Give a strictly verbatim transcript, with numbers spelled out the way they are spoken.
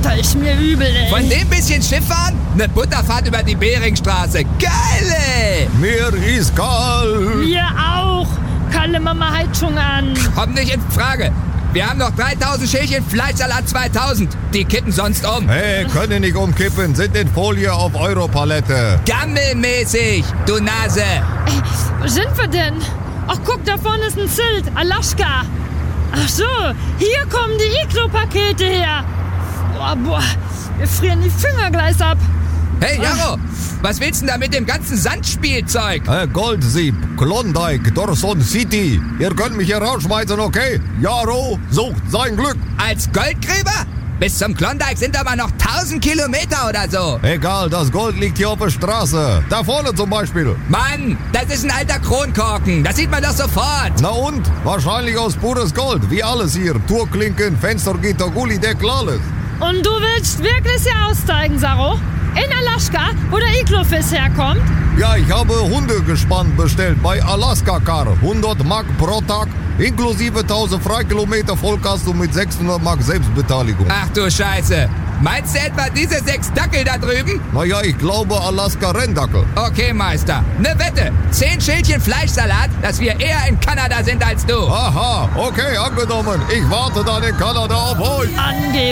Alter, ist mir übel, ey. Von dem bisschen Schifffahren? Eine Butterfahrt über die Beringstraße. Geil, ey. Mir ist kalt. Mir auch. Kalle Mama Heizung an. Kommt nicht in Frage. Wir haben noch dreitausend Schälchen Fleischsalat zweitausend. Die kippen sonst um. Hey, können nicht umkippen. Sind in Folie auf Europalette. Gammelmäßig, du Nase. Ey, wo sind wir denn? Ach, guck, da vorne ist ein Sylt. Alaska. Ach so, hier kommen die Iglo-Pakete her. Boah, boah, wir frieren die Finger gleich ab. Hey, Jaro, was willst du denn da mit dem ganzen Sandspielzeug? Äh, Goldsieb, Klondike, Dawson City. Ihr könnt mich hier rausschmeißen, okay? Jaro sucht sein Glück. Als Goldgräber? Bis zum Klondike sind aber noch tausend Kilometer oder so. Egal, das Gold liegt hier auf der Straße. Da vorne zum Beispiel. Mann, das ist ein alter Kronkorken. Das sieht man doch sofort. Na und? Wahrscheinlich aus pures Gold. Wie alles hier. Tourklinken, Fenstergitter, Gullideckel, alles. Und du willst wirklich hier aussteigen, Saro? In Alaska, wo der Iglo-Fisch herkommt? Ja, ich habe Hundegespann bestellt bei Alaska Car. hundert Mark pro Tag, inklusive tausend Freikilometer Vollkasko mit sechshundert Mark Selbstbeteiligung. Ach du Scheiße. Meinst du etwa diese sechs Dackel da drüben? Naja, ich glaube Alaska Renndackel. Okay, Meister. Ne Wette. Zehn Schälchen Fleischsalat, dass wir eher in Kanada sind als du. Aha, okay, angenommen. Ich warte dann in Kanada auf euch. Angeblich.